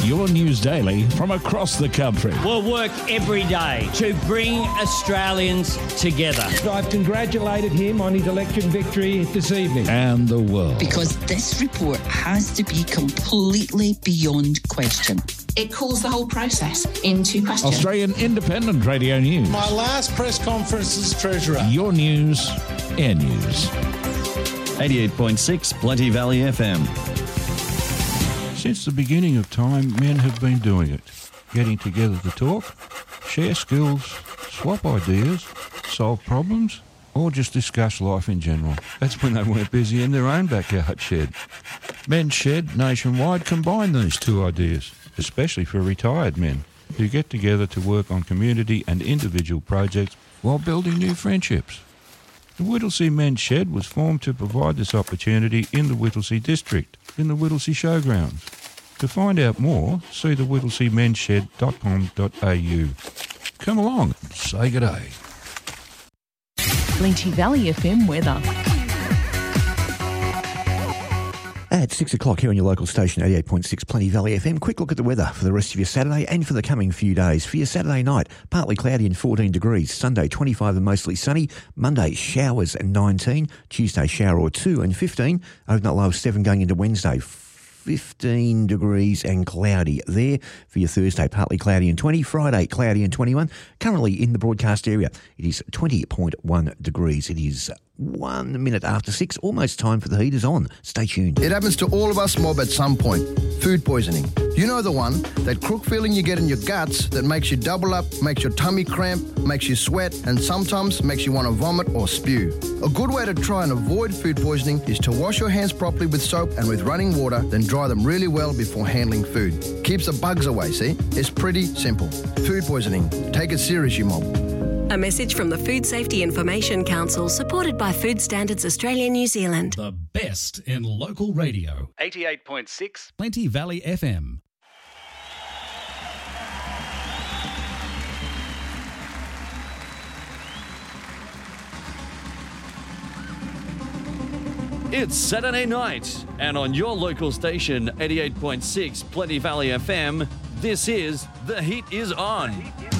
Your news daily from across the country. We'll work every day to bring Australians together. I've congratulated him on his election victory this evening. And the world. Because this report has to be completely beyond question. It calls the whole process into question. Australian Independent Radio News. My last press conference as Treasurer. Your news, Air News. 88.6 Plenty Valley FM. Since the beginning of time, men have been doing it. Getting together to talk, share skills, swap ideas, solve problems, or just discuss life in general. That's when they weren't busy in their own backyard shed. Men's Shed nationwide combine these two ideas, especially for retired men who get together to work on community and individual projects while building new friendships. The Whittlesea Men's Shed was formed to provide this opportunity in the Whittlesea district, in the Whittlesea Showgrounds. To find out more, see the whittleseamensshed.com.au. Come along and say good day. Plenty Valley FM weather. At 6 o'clock here on your local station, 88.6 Plenty Valley FM. Quick look at the weather for the rest of your Saturday and for the coming few days. For your Saturday night, partly cloudy and 14 degrees. Sunday, 25 and mostly sunny. Monday, showers and 19. Tuesday, shower or 2 and 15. Overnight low of 7 going into Wednesday. 15 degrees and cloudy there. For your Thursday, partly cloudy and 20. Friday, cloudy and 21. Currently in the broadcast area, it is 20.1 degrees. It is 1 minute after 6. Almost time for the heaters on. Stay tuned. It happens to all of us mob at some point. Food poisoning. You know the one, that crook feeling you get in your guts that makes you double up, makes your tummy cramp, makes you sweat, and sometimes makes you want to vomit or spew. A good way to try and avoid food poisoning is to wash your hands properly with soap and with running water, then dry them really well before handling food. Keeps the bugs away, see? It's pretty simple. Food poisoning. Take it serious, you mob. A message from the Food Safety Information Council, supported by Food Standards Australia, New Zealand. The best in local radio. 88.6 Plenty Valley FM. It's Saturday night, and on your local station, 88.6 Plenty Valley FM, this is The Heat Is On.